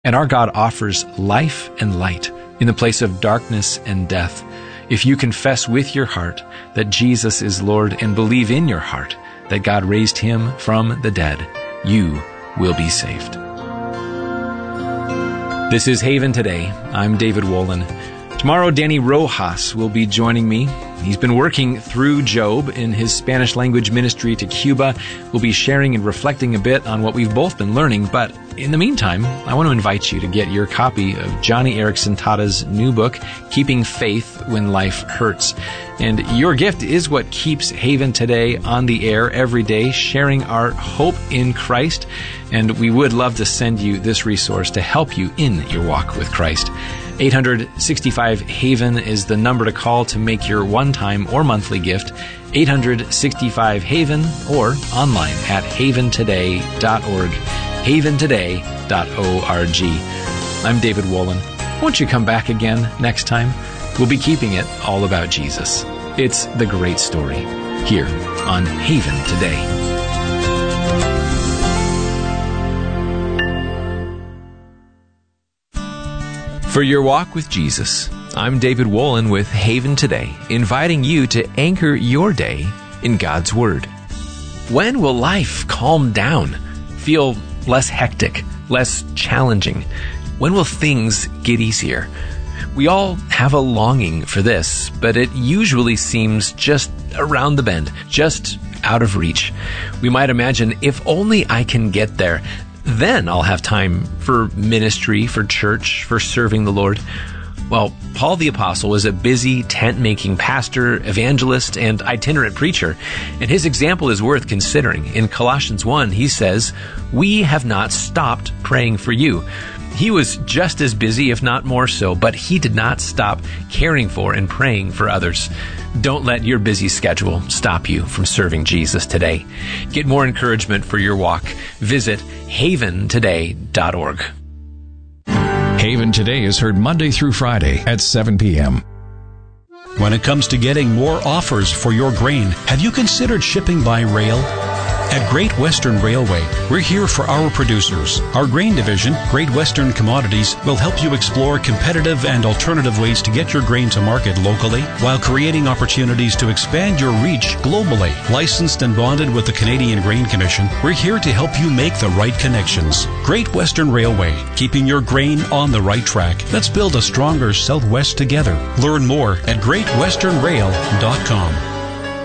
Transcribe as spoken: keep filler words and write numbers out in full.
And our God offers life and light in the place of darkness and death. If you confess with your heart that Jesus is Lord and believe in your heart that God raised him from the dead, you will be saved. This is Haven Today. I'm David Wolin. Tomorrow, Danny Rojas will be joining me. He's been working through Job in his Spanish language ministry to Cuba. We'll be sharing and reflecting a bit on what we've both been learning. But in the meantime, I want to invite you to get your copy of Johnny Erickson Tada's new book, Keeping Faith When Life Hurts. And your gift is what keeps Haven Today on the air every day, sharing our hope in Christ. And we would love to send you this resource to help you in your walk with Christ. eight hundred sixty-five HAVEN is the number to call to make your one-time or monthly gift. eight hundred sixty-five HAVEN or online at haven today dot org. haven today dot org. I'm David Wolin. Won't you come back again next time? We'll be keeping it all about Jesus. It's the great story here on Haven Today. For your walk with Jesus, I'm David Wolin with Haven Today, inviting you to anchor your day in God's Word. When will life calm down, feel less hectic, less challenging? When will things get easier? We all have a longing for this, but it usually seems just around the bend, just out of reach. We might imagine, if only I can get there, then I'll have time for ministry, for church, for serving the Lord. Well, Paul the Apostle was a busy tent-making pastor, evangelist, and itinerant preacher, and his example is worth considering. In Colossians one, he says, "We have not stopped praying for you." He was just as busy, if not more so, but he did not stop caring for and praying for others. Don't let your busy schedule stop you from serving Jesus today. Get more encouragement for your walk. Visit haven today dot org. Haven Today is heard Monday through Friday at seven p.m. When it comes to getting more offers for your grain, have you considered shipping by rail? At Great Western Railway, we're here for our producers. Our grain division, Great Western Commodities, will help you explore competitive and alternative ways to get your grain to market locally while creating opportunities to expand your reach globally. Licensed and bonded with the Canadian Grain Commission, we're here to help you make the right connections. Great Western Railway, keeping your grain on the right track. Let's build a stronger Southwest together. Learn more at great western rail dot com.